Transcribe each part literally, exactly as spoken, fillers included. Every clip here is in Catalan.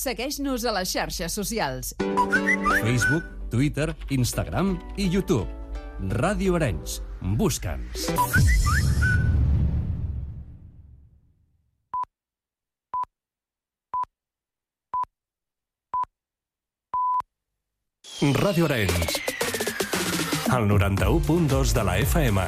Segueix-nos a les xarxes socials. Facebook, Twitter, Instagram i YouTube. Ràdio Arenys. Busca'ns. Ràdio Arenys. El noranta-u punt dos de la F M.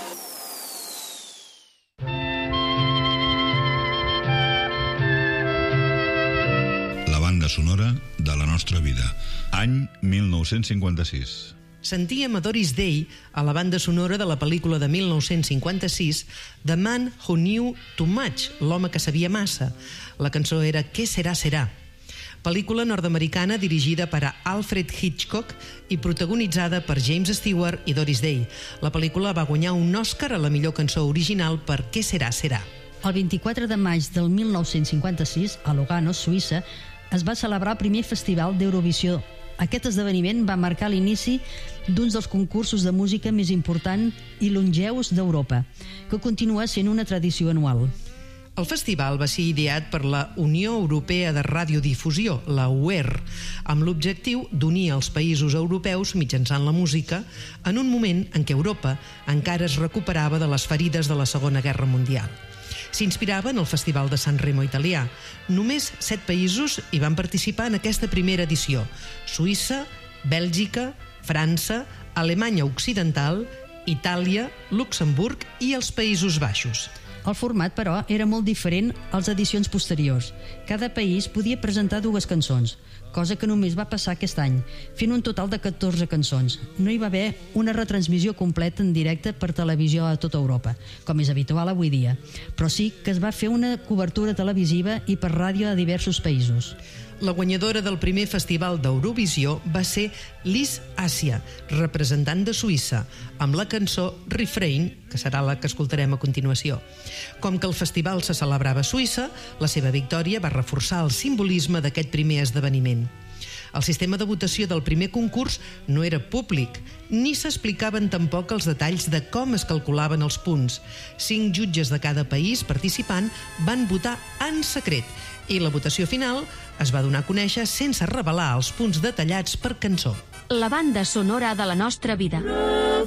La banda sonora de la nostra vida. Any mil nou-cents cinquanta-sis. Sentíem a Doris Day a la banda sonora de la pel·lícula de mil nou-cents cinquanta-sis The Man Who Knew Too Much, l'home que sabia massa. La cançó era Què serà, serà. Pel·lícula nord-americana dirigida per a Alfred Hitchcock i protagonitzada per James Stewart i Doris Day. La pel·lícula va guanyar un Òscar a la millor cançó original per Què serà, serà. El vint-i-quatre de maig del mil nou-cents cinquanta-sis, a Lugano, Suïssa, es va celebrar el primer festival d'Eurovisió. Aquest esdeveniment va marcar l'inici d'un dels concursos de música més important i longeus d'Europa, que continua sent una tradició anual. El festival va ser ideat per la Unió Europea de Radiodifusió, la U E R, amb l'objectiu d'unir els països europeus mitjançant la música en un moment en què Europa encara es recuperava de les ferides de la Segona Guerra Mundial. S'inspirava en el Festival de San Remo italià. Només set països hi van participar en aquesta primera edició: Suïssa, Bèlgica, França, Alemanya Occidental, Itàlia, Luxemburg i els Països Baixos. El format, però, era molt diferent a les edicions posteriors. Cada país podia presentar dues cançons, cosa que només va passar aquest any, fent un total de catorze cançons. No hi va haver una retransmissió completa en directe per televisió a tota Europa, com és habitual avui dia, però sí que es va fer una cobertura televisiva i per ràdio a diversos països. La guanyadora del primer festival d'Eurovisió va ser Liz Assia, representant de Suïssa, amb la cançó Refrain, que serà la que escoltarem a continuació. Com que el festival se celebrava a Suïssa, la seva victòria va reforçar el simbolisme d'aquest primer esdeveniment. El sistema de votació del primer concurs no era públic, ni s'explicaven tampoc els detalls de com es calculaven els punts. Cinc jutges de cada país participant van votar en secret i la votació final es va donar a conèixer sense revelar els punts detallats per cançó. La banda sonora de la nostra vida.